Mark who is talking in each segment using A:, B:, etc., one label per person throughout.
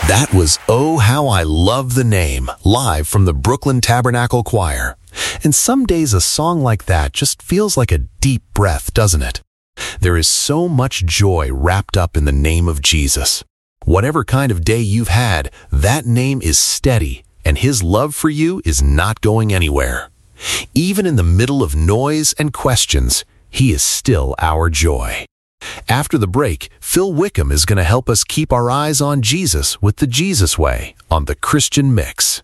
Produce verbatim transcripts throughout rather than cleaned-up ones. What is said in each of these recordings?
A: That was Oh How I Love the Name, live from the Brooklyn Tabernacle Choir. And some days a song like that just feels like a deep breath, doesn't it? There is so much joy wrapped up in the name of Jesus. Whatever kind of day you've had, that name is steady, and His love for you is not going anywhere. Even in the middle of noise and questions, He is still our joy. After the break, Phil Wickham is going to help us keep our eyes on Jesus with the Jesus Way on the Christian Mix.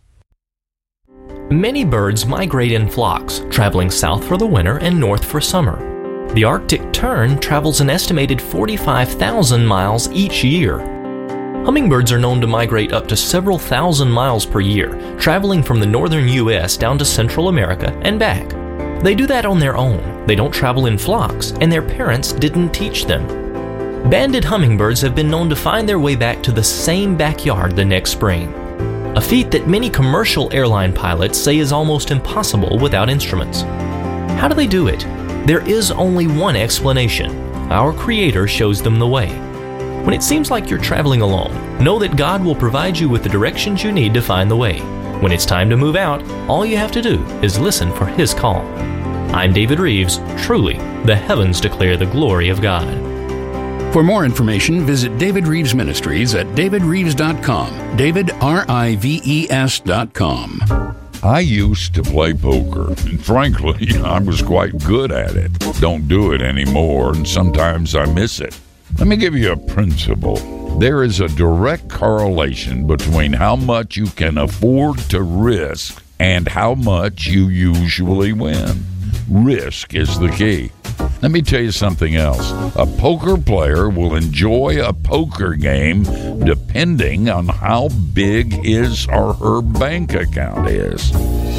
B: Many birds migrate in flocks, traveling south for the winter and north for summer. The Arctic tern travels an estimated forty-five thousand miles each year. Hummingbirds are known to migrate up to several thousand miles per year, traveling from the northern U S down to Central America and back. They do that on their own. They don't travel in flocks, and their parents didn't teach them. Banded hummingbirds have been known to find their way back to the same backyard the next spring, a feat that many commercial airline pilots say is almost impossible without instruments. How do they do it? There is only one explanation. Our Creator shows them the way. When it seems like you're traveling alone, know that God will provide you with the directions you need to find the way. When it's time to move out, all you have to do is listen for His call. I'm David Reeves. Truly, the heavens declare the glory of God.
C: For more information, visit David Reeves Ministries at david reeves dot com. David, R I V E S dot com.
D: I used to play poker, and frankly, I was quite good at it. Don't do it anymore, and sometimes I miss it. Let me give you a principle. There is a direct correlation between how much you can afford to risk and how much you usually win. Risk is the key. Let me tell you something else. A poker player will enjoy a poker game depending on how big his or her bank account is.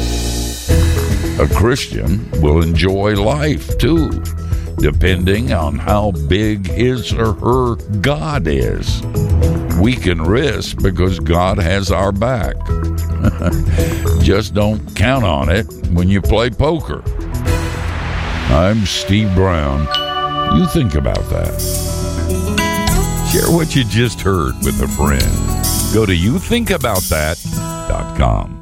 D: A Christian will enjoy life too, depending on how big his or her God is. We can risk because God has our back. Just don't count on it when you play poker. I'm Steve Brown. You think about that. Share what you just heard with a friend. Go to you think about that dot com.